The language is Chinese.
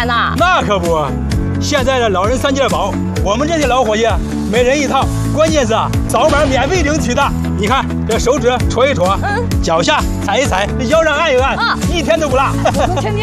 钱呢。 那可不，现在的老人3件宝，我们这些老伙计每人1套，关键是扫码免费领取的。你看这手指戳一戳，脚下踩一踩，腰上按一按，1天都不落。 我说天天。